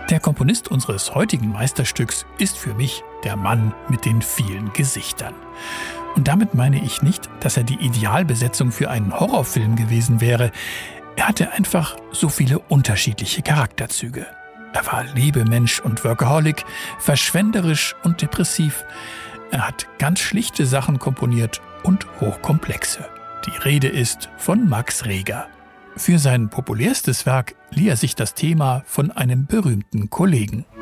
Der Komponist unseres heutigen Meisterstücks ist für mich der Mann mit den vielen Gesichtern. Und damit meine ich nicht, dass er die Idealbesetzung für einen Horrorfilm gewesen wäre. Er hatte einfach so viele unterschiedliche Charakterzüge. Er war Lebemensch und Workaholic, verschwenderisch und depressiv. Er hat ganz schlichte Sachen komponiert und hochkomplexe. Die Rede ist von Max Reger. Für sein populärstes Werk lieh er sich das Thema von einem berühmten Kollegen.